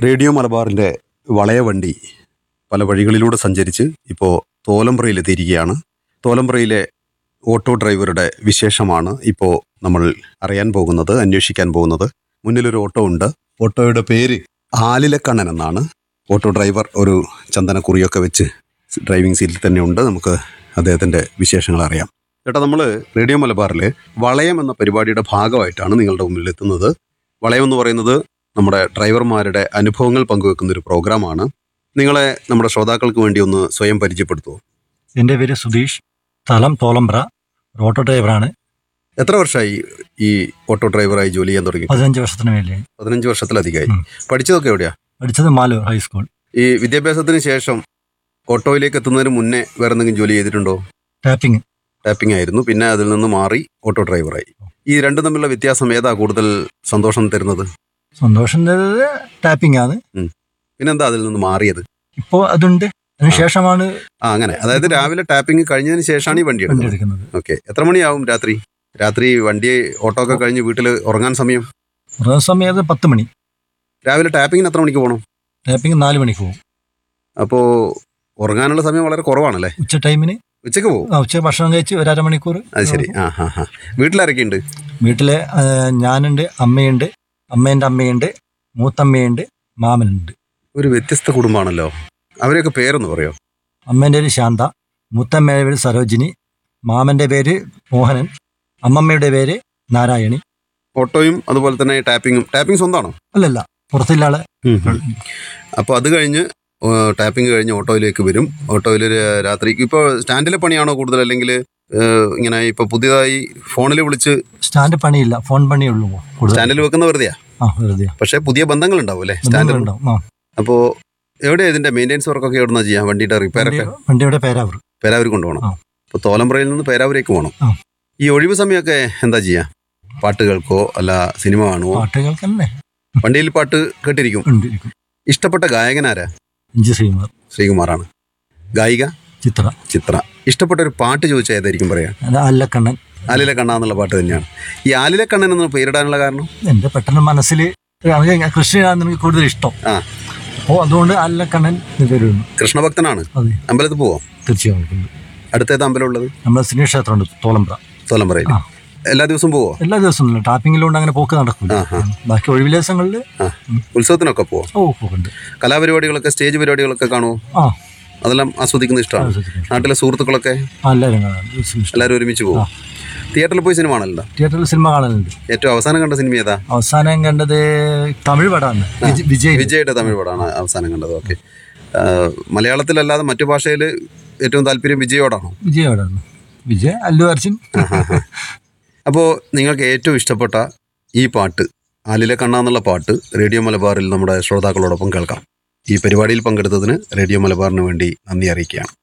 Radio മലബാറിൻ്റെ വളയവണ്ടി പല വഴികളിലൂടെ സഞ്ചരിച്ച് ഇപ്പോൾ തോലമ്പ്രയിലെത്തിയിരിക്കുകയാണ്. തോലമ്പ്രയിലെ ഓട്ടോ ഡ്രൈവറുടെ വിശേഷമാണ് ഇപ്പോൾ നമ്മൾ അറിയാൻ പോകുന്നത്, അന്വേഷിക്കാൻ പോകുന്നത്. മുന്നിലൊരു ഓട്ടോ ഉണ്ട്. ഓട്ടോയുടെ പേര് ആലിലക്കണ്ണൻ എന്നാണ്. ഓട്ടോ ഡ്രൈവർ ഒരു ചന്ദനക്കുറിയൊക്കെ വെച്ച് ഡ്രൈവിംഗ് സീറ്റിൽ തന്നെ ഉണ്ട്. നമുക്ക് അദ്ദേഹത്തിൻ്റെ വിശേഷങ്ങൾ അറിയാം. ചേട്ടാ, നമ്മൾ റേഡിയോ മലബാറിൽ വളയം എന്ന പരിപാടിയുടെ ഭാഗമായിട്ടാണ് നിങ്ങളുടെ മുമ്പിൽ എത്തുന്നത്. വളയം എന്ന് പറയുന്നത് നമ്മുടെ ഡ്രൈവർമാരുടെ അനുഭവങ്ങൾ പങ്കുവെക്കുന്ന ഒരു പ്രോഗ്രാമാണ്. നിങ്ങളെ നമ്മുടെ ശ്രോതാക്കൾക്ക് വേണ്ടി ഒന്ന് സ്വയം പരിചയപ്പെടുത്തുമോ? എൻ്റെ പേര് സുധീഷ്, സ്ഥലം തോലമ്പ്ര, ഓട്ടോ ഡ്രൈവറാണ്. എത്ര വർഷമായി ഈ ഓട്ടോ ഡ്രൈവറായി ജോലി ചെയ്യാൻ തുടങ്ങി? 15 വർഷത്തിന് മേലെയായി. 15 വർഷത്തിലധികമായി. പഠിച്ചതൊക്കെ എവിടെയാ? പഠിച്ചത് മാലൂർ ഹൈസ്കൂൾ. ഈ വിദ്യാഭ്യാസത്തിന് ശേഷം ഓട്ടോയിലേക്ക് എത്തുന്നതിന് മുന്നേ വേറെ എന്തെങ്കിലും ജോലി ചെയ്തിട്ടുണ്ടോ? ടാപ്പിംഗ് ആയിരുന്നു. പിന്നെ അതിൽ നിന്ന് മാറി ഓട്ടോ ഡ്രൈവറായി. ഈ രണ്ടും തമ്മിലുള്ള വ്യത്യാസം ഏതാ കൂടുതൽ സന്തോഷം തരുന്നത്? സന്തോഷം തരുന്നത് ടാപ്പിംഗ് ആണ്. പിന്നെന്താ അതിൽ നിന്ന് മാറിയത്? ഇപ്പോൾ അതുണ്ട്. അതിനുശേഷമാണ് അങ്ങനെ. അതായത് രാവിലെ ടാപ്പിംഗ് കഴിഞ്ഞതിന് ശേഷമാണ് ഈ വണ്ടി എടുക്കുന്നത്. ഓക്കെ. എത്ര മണിയാവും രാത്രി വണ്ടി ഓട്ടോ ഒക്കെ കഴിഞ്ഞ് വീട്ടിൽ ഉറങ്ങാൻ സമയം? സമയം 10 മണി. രാവിലെ ടാപ്പിങ്ങിന് എത്ര മണിക്ക് പോകണം? ടാപ്പിംഗ് 4 മണിക്ക് പോകും. അപ്പോൾ ഉറങ്ങാനുള്ള സമയം വളരെ കുറവാണല്ലേ? ഉച്ച ടൈമിന് ഉച്ചക്ക് പോകും. ഉച്ച ഭക്ഷണം കഴിച്ച് 1 മണിക്കൂർ. അത് ശരി. വീട്ടിലാരൊക്കെ ഉണ്ട്? വീട്ടിലെ ഞാനുണ്ട്, അമ്മയുണ്ട്, അമ്മേൻ്റെ അമ്മയുണ്ട്, മൂത്തമ്മയുണ്ട്, മാമനുണ്ട്. ഒരു വ്യത്യസ്ത കുടുംബമാണല്ലോ. അവരെയൊക്കെ പേരൊന്ന് പറയോ? അമ്മേൻ്റെ പേര് ശാന്ത, മൂത്തമ്മയുടെ പേര് സരോജിനി, മാമൻ്റെ പേര് മോഹനൻ, അമ്മമ്മയുടെ പേര് നാരായണി. ഓട്ടോയും അതുപോലെ തന്നെ ടാപ്പിംഗ് സ്വന്തമാണോ? അല്ലല്ല, പുറത്തുള്ള ആളെ. അപ്പോൾ അത് കഴിഞ്ഞ് ടാപ്പിംഗ് കഴിഞ്ഞ് ഓട്ടോയിലേക്ക് വരും. ഓട്ടോയിൽ രാത്രി ഇപ്പോൾ സ്റ്റാൻഡിലെ പണിയാണോ കൂടുതൽ, അല്ലെങ്കിൽ ഇങ്ങനെ ഇപ്പോൾ പുതിയതായി ഫോണിൽ വിളിച്ച്? സ്റ്റാൻഡ് പണിയില്ല, ഫോൺ പണിയുള്ളൂ. സ്റ്റാൻഡിൽ വെക്കുന്ന വെറുതെയാ? പക്ഷേ പുതിയ ബന്ധങ്ങൾ ഉണ്ടാവും അല്ലേ സ്റ്റാൻഡിൽ? അപ്പോൾ എവിടെയാ ഇതിന്റെ മെയിൻ്റെനൻസ് വർക്കൊക്കെ എവിടുന്നാ ചെയ്യാം? വണ്ടിയുടെ റിപ്പയർ ഒക്കെ? വണ്ടിയുടെ പേരാവൂർ കൊണ്ടുപോകണം. അപ്പോൾ തോലമ്പ്രയിൽ നിന്ന് പേരാവൂരേക്ക് പോകണം. ഈ ഒഴിവ് സമയമൊക്കെ എന്താ ചെയ്യാ? പാട്ട് കേൾക്കോ അല്ല സിനിമ കാണുമോ? വണ്ടിയിൽ പാട്ട് കേട്ടിരിക്കും. ഇഷ്ടപ്പെട്ട ഗായകനാരാ? ശ്രീകുമാറാണ്. ഗായിക ചിത്ര. ഇഷ്ടപ്പെട്ട ഒരു പാട്ട് ചോദിച്ചാൽ ഏതായിരിക്കും പറയാ? ആലിലക്കണ്ണ എന്നുള്ള പാട്ട് തന്നെയാണ്. ഈ ആലിലക്കണ്ണൻ എന്ന് പേരിടാനുള്ള കാരണം? എന്റെ പെട്ടെന്ന് മനസ്സിൽ കൃഷ്ണനാണ് എനിക്ക് കൂടുതൽ ഇഷ്ടം. അതുകൊണ്ട് ആലിലക്കണ്ണൻ പേരിടുന്നു. കൃഷ്ണഭക്തനാണ്. അമ്പലത്തിൽ പോവോ? തീർച്ചയായും. അടുത്തേത് അമ്പലം ഉള്ളത്? നമ്മുടെ ശ്രീക്ഷേത്രമുണ്ട് തോലമ്പ്രയിൽ. എല്ലാ ദിവസവും പോവോ? എല്ലാ ദിവസവും ടാപ്പിങ്ങിലുണ്ട്, അങ്ങനെ പോക്ക് നടക്കില്ല. ബാക്കി ഒഴിവ് ദിവസങ്ങളിൽ ഉത്സവത്തിനൊക്കെ പോവോ? പോകുന്നുണ്ട്. കലാപരിപാടികളൊക്കെ, സ്റ്റേജ് പരിപാടികളൊക്കെ കാണുമോ? അതെല്ലാം ആസ്വദിക്കുന്ന ഇഷ്ടമാണ്. നാട്ടിലെ സുഹൃത്തുക്കളൊക്കെ എല്ലാവരും ഒരുമിച്ച് പോകും. തിയേറ്ററിൽ പോയി സിനിമ കാണലുണ്ടോ? തിയേറ്ററിൽ സിനിമ കാണലുണ്ട്. ഏറ്റവും അവസാനം കണ്ട സിനിമ ഏതാ? അവസാനം കണ്ടത് തമിഴ് പടമാണ്. വിജയുടെ തമിഴ് പടമാണ് അവസാനം കണ്ടത്. ഓക്കെ. മലയാളത്തിലല്ലാതെ മറ്റു ഭാഷയിൽ ഏറ്റവും താല്പര്യം വിജയോടാണോ? വിജയ്, അല്ലു അർജുൻ. അപ്പോൾ നിങ്ങൾക്ക് ഏറ്റവും ഇഷ്ടപ്പെട്ട ഈ പാട്ട്, ആലിലക്കണ്ണ എന്നുള്ള പാട്ട്, റേഡിയോ മലബാറിൽ നമ്മുടെ ശ്രോതാക്കളോടൊപ്പം കേൾക്കാം. ഈ പരിപാടിയിൽ പങ്കെടുത്തതിന് റേഡിയോ മലബാറിന് വേണ്ടി നന്ദി അറിയിക്കുകയാണ്.